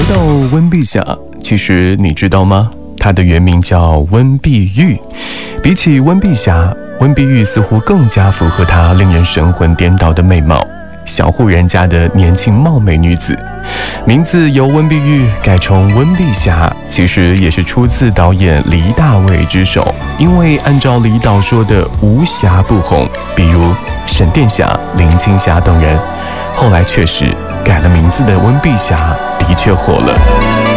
到温碧霞，其实你知道吗？她的原名叫温碧玉。比起温碧霞，温碧玉似乎更加符合她令人神魂颠倒的美貌。小户人家的年轻貌美女子，名字由温碧玉改成温碧霞，其实也是出自导演黎大伟之手。因为按照黎导说的无侠不红，比如沈殿霞、林青霞等人，后来确实改了名字的温碧霞的确火了。